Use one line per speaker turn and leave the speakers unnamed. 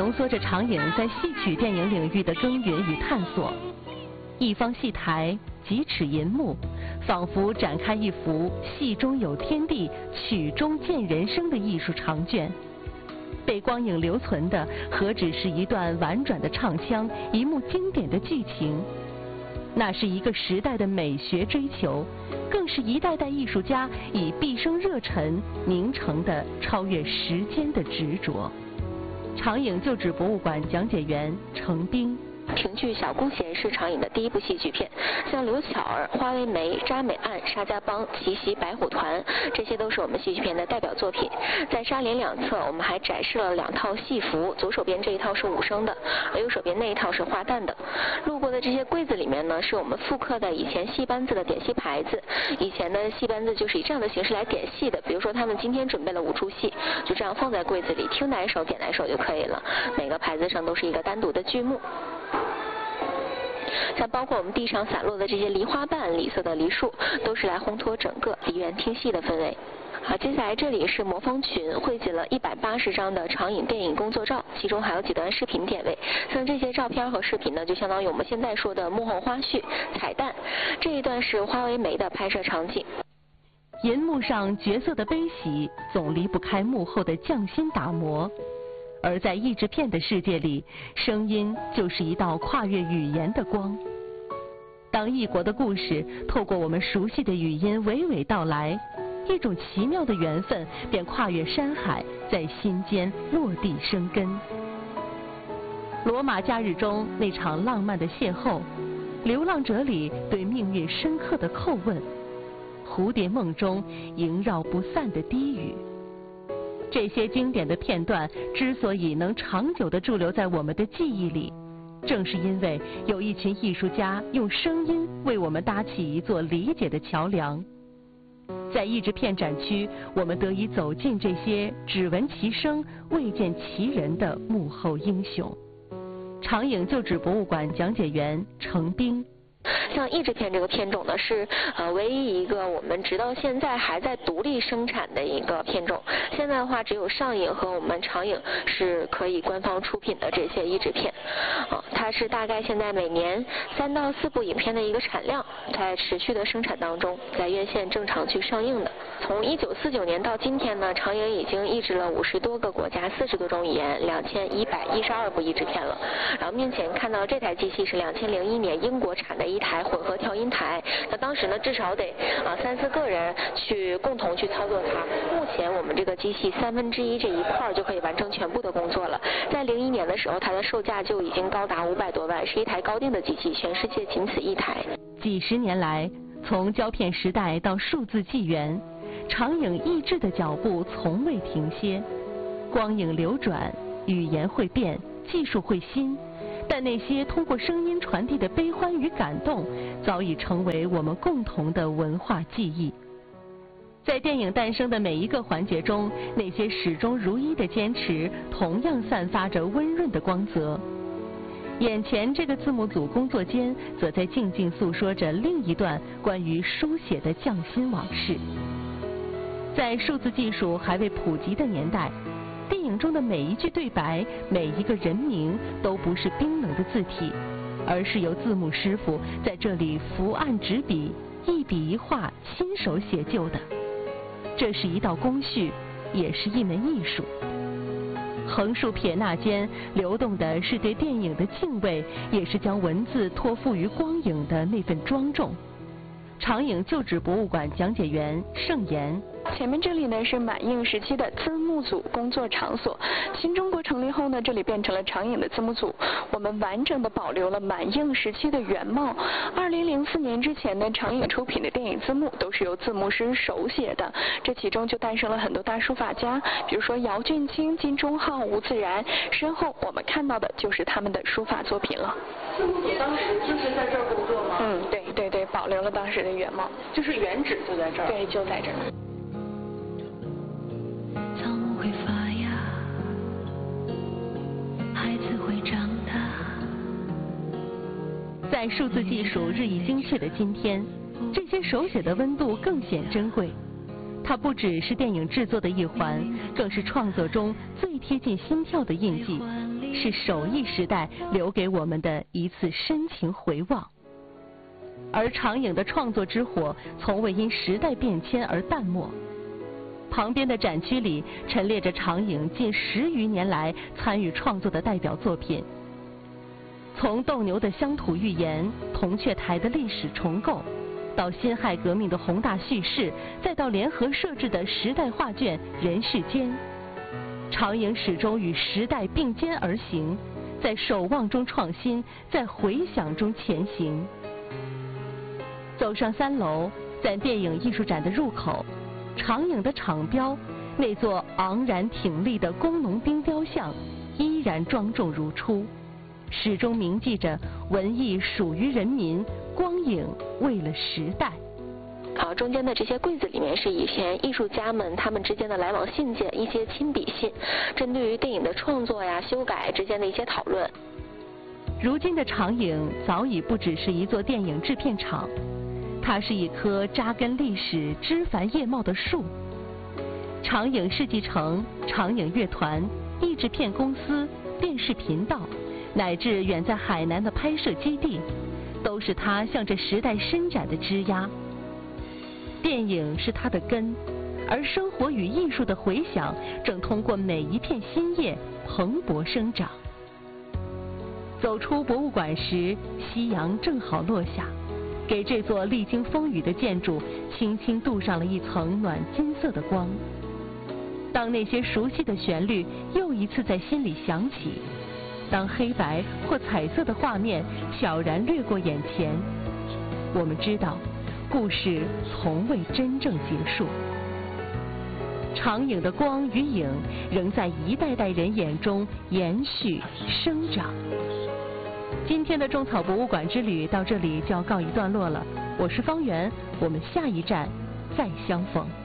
浓缩着长影在戏曲电影领域的耕耘与探索。一方戏台，几尺银幕，仿佛展开一幅戏中有天地，曲中见人生的艺术长卷。被光影留存的，何止是一段婉转的唱腔，一幕经典的剧情，那是一个时代的美学追求，更是一代代艺术家以毕生热忱凝成的超越时间的执着。长影旧址博物馆讲解员程冰。
评剧《小姑贤》是长影的第一部戏剧片，像刘巧儿、花为媒、查美案、沙家浜、奇袭白虎团，这些都是我们戏剧片的代表作品。在纱帘两侧，我们还展示了2套戏服，左手边这一套是武生的，而右手边那一套是花旦的。路过的这些柜子里面呢，是我们复刻的以前戏班子的点戏牌子。以前的戏班子就是以这样的形式来点戏的，比如说他们今天准备了5出戏，就这样放在柜子里，听哪一首点哪一首就可以了。每个牌子上都是一个单独的剧目。像包括我们地上散落的这些梨花瓣、李色的梨树，都是来烘托整个梨园听戏的氛围。好，接下来这里是魔方群，汇集了180张的长影电影工作照，其中还有几段视频点位。像这些照片和视频呢，就相当于我们现在说的幕后花絮、彩蛋。这一段是花为媒的拍摄场景。
银幕上角色的悲喜，总离不开幕后的匠心打磨。而在译制片的世界里，声音就是一道跨越语言的光。当异国的故事透过我们熟悉的语音娓娓道来，一种奇妙的缘分便跨越山海，在心间落地生根。罗马假日中那场浪漫的邂逅，流浪者里对命运深刻的叩问，蝴蝶梦中萦绕不散的低语。这些经典的片段之所以能长久地驻留在我们的记忆里，正是因为有一群艺术家用声音为我们搭起一座理解的桥梁。在译制片展区，我们得以走进这些只闻其声未见其人的幕后英雄。长影旧址博物馆讲解员程冰。
像译制片这个片种呢，是唯一一个我们直到现在还在独立生产的一个片种。现在的话，只有上影和我们长影是可以官方出品的这些译制片。它是大概现在每年3到4部影片的一个产量，在持续的生产当中，在院线正常去上映的。从1949年到今天呢，长影已经译制了50多个国家，40多种语言，2112部译制片了。然后面前看到这台机器是2001年英国产的一台混合调音台，那当时呢至少得3、4个人去共同去操作它。目前我们这个机器1/3这一块就可以完成全部的工作了。在01年的时候，它的售价就已经高达500多万，是一台高定的机器，全世界仅此一台。
几十年来，从胶片时代到数字纪元，长影译制的脚步从未停歇。光影流转，语言会变，技术会新，但那些通过声音传递的悲欢与感动，早已成为我们共同的文化记忆。在电影诞生的每一个环节中，那些始终如一的坚持，同样散发着温润的光泽。眼前这个字幕组工作间，则在静静诉说着另一段关于书写的匠心往事。在数字技术还未普及的年代，电影中的每一句对白，每一个人名，都不是冰冷的字体，而是由字幕师傅在这里伏案执笔，一笔一画亲手写就的。这是一道工序，也是一门艺术。横竖撇捺间流动的是对电影的敬畏，也是将文字托付于光影的那份庄重。长影旧址博物馆讲解员盛言。
前面这里呢是满映时期的字幕组工作场所，新中国成立后呢，这里变成了长影的字幕组。我们完整的保留了满映时期的原貌。2004年之前呢，长影出品的电影字幕都是由字幕师手写的，这其中就诞生了很多大书法家，比如说姚俊卿、金钟浩、吴自然，身后我们看到的就是他们的书法作品了。
字幕组当时就是在这儿工作吗？
对，保留了当时的原貌，
就是原址就在这儿。
对，就在这儿。
在数字技术日益精确的今天，这些手写的温度更显珍贵。 它不只是电影制作的一环，更是创作中最贴近心跳的印记，是手艺时代留给我们的一次深情回望。而长影的创作之火从未因时代变迁而淡漠。旁边的展区里陈列着长影近10余年来参与创作的代表作品，从斗牛的乡土寓言、铜雀台的历史重构，到辛亥革命的宏大叙事，再到联合设置的时代画卷《人世间》，长影始终与时代并肩而行，在守望中创新，在回响中前行。走上3楼，在电影艺术展的入口，长影的厂标，那座昂然挺立的工农兵雕像，依然庄重如初，始终铭记着文艺属于人民，光影为了时代。
中间的这些柜子里面是以前艺术家们他们之间的来往信件，一些亲笔信，针对于电影的创作呀、修改之间的一些讨论。
如今的长影早已不只是一座电影制片厂，它是一棵扎根历史、枝繁叶茂的树。长影世纪城、长影乐团、译制片公司、电视频道，乃至远在海南的拍摄基地，都是它向着时代伸展的枝桠。电影是它的根，而生活与艺术的回响正通过每一片新叶蓬勃生长。走出博物馆时，夕阳正好落下，给这座历经风雨的建筑轻轻镀上了一层暖金色的光。当那些熟悉的旋律又一次在心里响起，当黑白或彩色的画面悄然掠过眼前，我们知道故事从未真正结束。长影的光与影仍在一代代人眼中延续生长。今天的种草博物馆之旅到这里就要告一段落了，我是方圆，我们下一站再相逢。